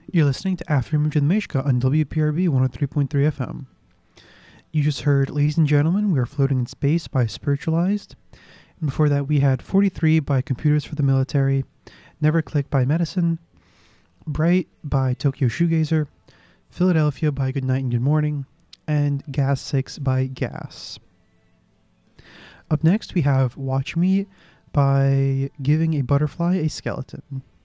You're listening to Afterimage with Mishka on WPRB 103.3 FM. You just heard Ladies and Gentlemen, We Are Floating in Space by Spiritualized. And before that, we had 43 by Computers for the Military, Never Click by Medicine, Bright by Tokyo Shoegazer, Philadelphia by Good Night and Good Morning, and Gas 6 by Gas. Up next, we have Watch Me by Giving a Butterfly a Skeleton.